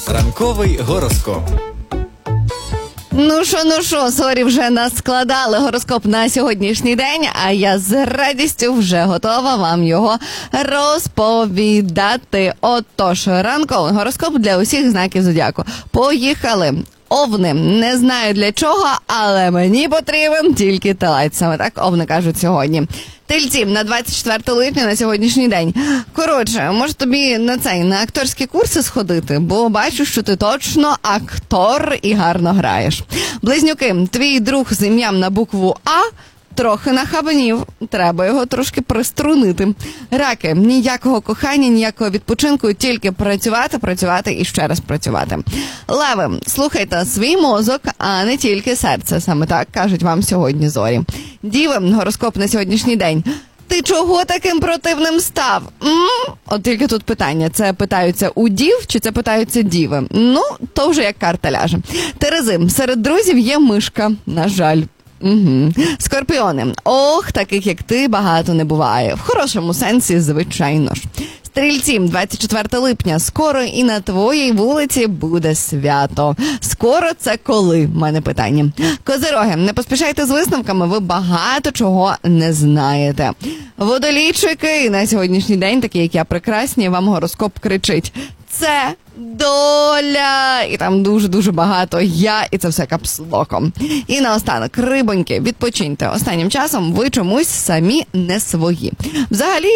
Ранковий гороскоп. Ну що, сорі, вже наскладали гороскоп на сьогоднішній день, а я з радістю вже готова вам його розповідати. Отож, ранковий гороскоп для усіх знаків зодіаку. Поїхали! Овни. Не знаю для чого, але мені потрібен тільки телець. Саме так овни кажуть сьогодні. Тельці, на 24 липня на сьогоднішній день. Коротше, може тобі на акторські курси сходити, бо бачу, що ти точно актор і гарно граєш. Близнюки, твій друг з ім'ям на букву А трохи нахабнів, треба його трошки приструнити. Раки, ніякого кохання, ніякого відпочинку, тільки працювати і ще раз працювати. Леви, слухайте свій мозок, а не тільки серце, саме так кажуть вам сьогодні зорі. Діви, гороскоп на сьогоднішній день. Ти чого таким противним став? От тільки тут питання, це питаються у дів, чи це питаються діви? Ну, то вже як карта ляже. Терези, серед друзів є мишка, на жаль. Угу. Скорпіони. Ох, таких як ти багато не буває. В хорошому сенсі, звичайно ж. Стрільці, 24 липня. Скоро і на твоїй вулиці буде свято. Скоро це коли? В мене питання. Козироги, не поспішайте з висновками, ви багато чого не знаєте. Водолійчики, на сьогоднішній день, такі як я прекрасні, вам гороскоп кричить: це доля! І там дуже-дуже багато я, і це все капслоком. І наостанок, рибоньки, відпочиньте. Останнім часом ви чомусь самі не свої. Взагалі,